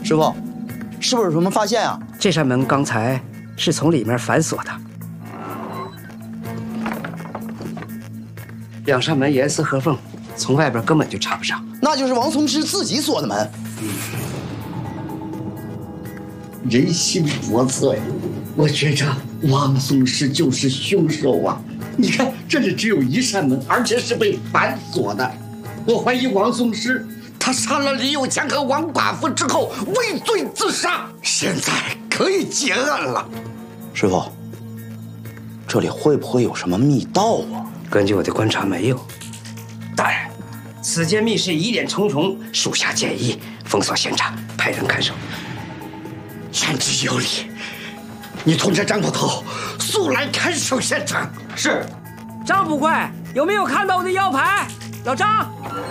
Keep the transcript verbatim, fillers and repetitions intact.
师傅，是不是有什么发现啊？ 这扇门刚才是从里面反锁的，两扇门严丝合缝，从外边根本就插不上。 那就是王宗师自己锁的门。 嗯，人心叵测呀！我觉着王宗师就是凶手啊！你看，这里只有一扇门，而且是被反锁的。我怀疑王宗师他杀了李有强和王寡妇之后畏罪自杀，现在可以结案了。 师傅，这里会不会有什么密道啊？ 根据我的观察，没有。大人，此间密室疑点重重，属下建议封锁现场，派人看守。 言之有理，你通知张捕头速来看守现场。 是。张捕快，有没有看到我的腰牌？老张。